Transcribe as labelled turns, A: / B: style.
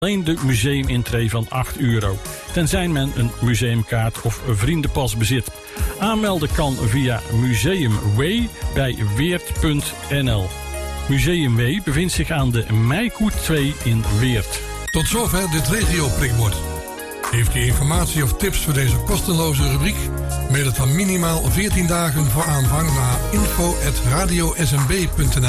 A: alleen de museumintree van €8. Tenzij men een museumkaart of vriendenpas bezit. Aanmelden kan via Museum Way bij Weert.nl. Museum Way bevindt zich aan de Meikoet 2 in Weert.
B: Tot zover dit regio-prikbord. Heeft u informatie of tips voor deze kostenloze rubriek? Mail het dan minimaal 14 dagen voor aanvang naar info@radiosmb.nl.